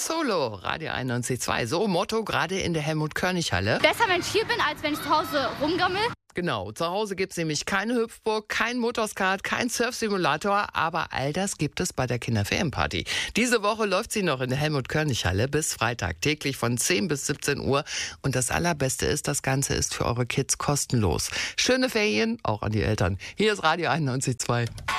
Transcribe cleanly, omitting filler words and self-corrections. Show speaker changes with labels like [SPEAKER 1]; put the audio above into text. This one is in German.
[SPEAKER 1] Solo, Radio 91.2. So, Motto gerade in der Helmut-Körnig-Halle.
[SPEAKER 2] Besser, wenn ich hier bin, als wenn ich zu Hause rumgammel.
[SPEAKER 1] Genau, zu Hause gibt es nämlich keine Hüpfburg, kein Motorskart, kein Surfsimulator, aber all das gibt es bei der Kinderferienparty. Diese Woche läuft sie noch in der Helmut-Körnig-Halle bis Freitag, täglich von 10 bis 17 Uhr. Und das Allerbeste ist, das Ganze ist für eure Kids kostenlos. Schöne Ferien, auch an die Eltern. Hier ist Radio 91.2.